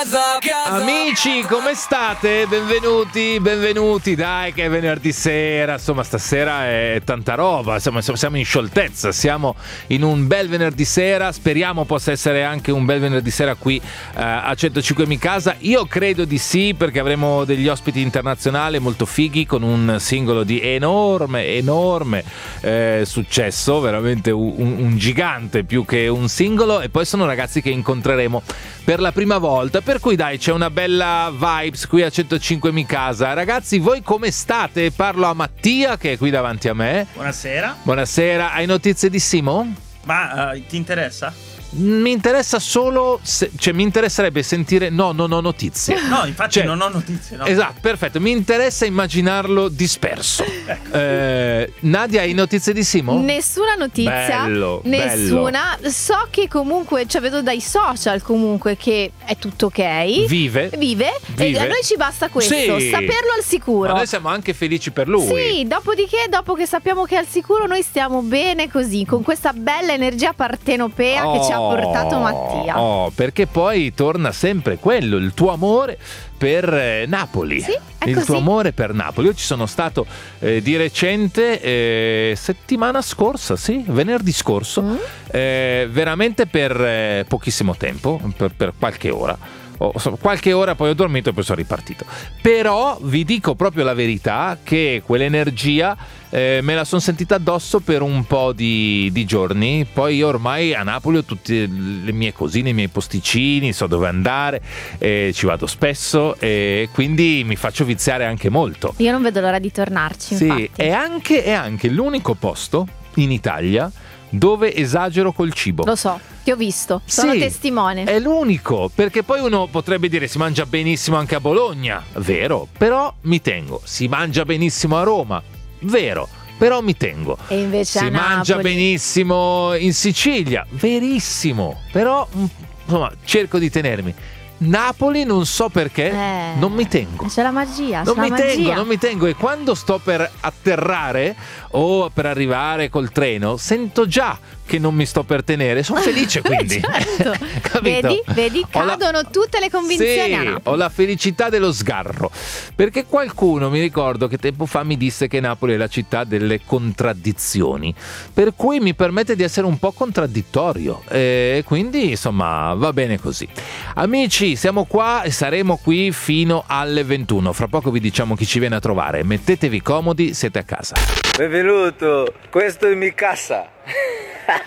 Amici, come state? Benvenuti, dai che è venerdì sera, insomma stasera è tanta roba, insomma, siamo in scioltezza, siamo in un bel venerdì sera, speriamo possa essere anche un bel venerdì sera qui a 105 Mi Casa, io credo di sì perché avremo degli ospiti internazionali molto fighi con un singolo di enorme successo, veramente un gigante più che un singolo, e poi sono ragazzi che incontreremo per la prima volta, per cui dai c'è una bella vibes qui a 105 Mi Casa. Ragazzi, voi come state? Parlo a Mattia che è qui davanti a me. Buonasera, hai notizie di Simo? Ma ti interessa? Mi interessa solo mi interesserebbe sentire non ho notizie. No, infatti non ho notizie, no. Esatto, perfetto, mi interessa immaginarlo disperso. Nadia, hai notizie di Simo? Nessuna notizia. Nessuna. Bello. So che comunque vedo dai social comunque che è tutto ok. Vive. E a noi ci basta questo, sì, saperlo al sicuro. Ma noi siamo anche felici per lui. Sì, dopodiché, dopo che sappiamo che è al sicuro, noi stiamo bene così, con questa bella energia partenopea che ci ha portato Mattia. Perché poi torna sempre quello, il tuo amore per Napoli. Sì, è il così. tuo amore per Napoli. Io ci sono stato di recente, settimana scorsa, sì, venerdì scorso, veramente per pochissimo tempo, per qualche ora. Qualche ora poi ho dormito e poi sono ripartito. Però vi dico proprio la verità che quell'energia me la sono sentita addosso per un po' di giorni. Poi io ormai a Napoli ho tutte le mie cosine, i miei posticini, so dove andare, ci vado spesso e quindi mi faccio viziare anche molto. Io non vedo l'ora di tornarci, sì, infatti. è anche l'unico posto in Italia dove esagero col cibo. Lo so, ti ho visto, sono testimone. È l'unico, perché poi uno potrebbe dire si mangia benissimo anche a Bologna, vero, però mi tengo. Si mangia benissimo a Roma, vero, però mi tengo. E invece si a mangia Napoli benissimo in Sicilia, verissimo, però insomma cerco di tenermi. Napoli non so perché non mi tengo. C'è la magia. Non mi tengo e quando sto per atterrare o per arrivare col treno sento già che non mi sto per tenere, sono felice quindi. Certo. Capito? Vedi, cadono tutte le convinzioni a Napoli. Ho la felicità dello sgarro, perché qualcuno, mi ricordo che tempo fa mi disse che Napoli è la città delle contraddizioni, per cui mi permette di essere un po' contraddittorio e quindi insomma va bene così. Amici, siamo qua e saremo qui fino alle 21, fra poco vi diciamo chi ci viene a trovare, mettetevi comodi, siete a casa. Benvenuto, questo è Mi Casa.